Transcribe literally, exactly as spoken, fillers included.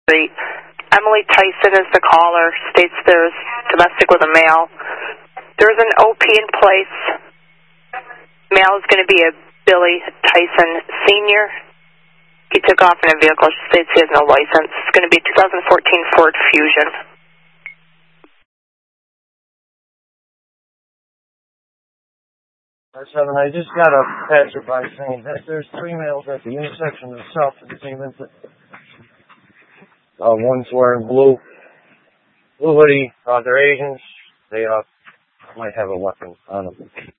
Street. Emily Tyson is the caller, states there's domestic with a male. There's an O P in place. Male is going to be a Billy Tyson Senior He took off in a vehicle. She states he has no license. It's going to be a two thousand fourteen Ford Fusion. seven, I just got a passerby saying that there's three males at the intersection of South and Siemens. Uh, one's wearing blue, blue hoodie. Uh, they're Asians. They uh, might have a weapon on them.